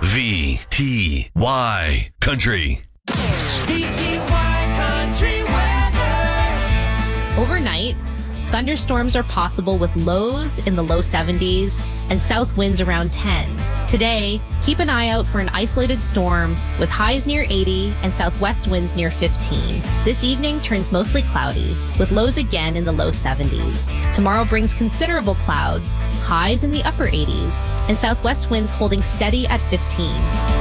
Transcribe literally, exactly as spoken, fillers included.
V T Y Country. V T Y Country weather. Overnight, thunderstorms are possible with lows in the low seventies and south winds around ten. Today, keep an eye out for an isolated storm with highs near eighty and southwest winds near fifteen. This evening turns mostly cloudy, with lows again in the low seventies. Tomorrow brings considerable clouds, highs in the upper eighties, and southwest winds holding steady at fifteen.